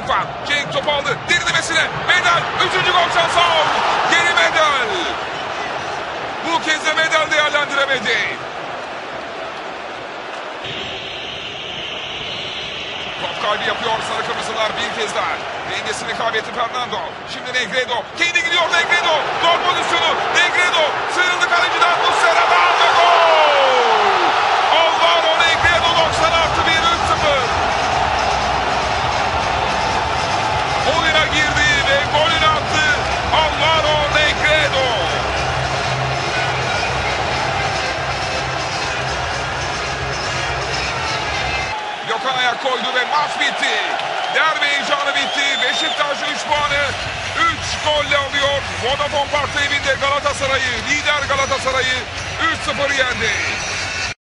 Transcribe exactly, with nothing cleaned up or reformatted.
Cenk var. Cenk topu aldı. Derinlemesine. Medel. Üçüncü gol şansı. Geri Medel. Bu kez de Medel değerlendiremedi. Top kaybı yapıyor sarı kırmızılar bir kez daha. Dengesini kaybetti Fernando. Şimdi Negredo. Kendi gidiyor Negredo. Gol pozisyonu. Negredo. Sıyrıldı kaleciden. Muslera'dan ve gol. Alvaro Negredo doksan artı bir üç sıfır. Oyuna girdi ve golünü attı. Alvaro Negredo. Gökhan ayak koydu ve maç bitti. Derbi heyecanı bitti. Beşiktaş üç puanı üç golle alıyor. Vodafone Park'ta evinde Galatasaray'ı, lider Galatasaray'ı üç sıfır yendi.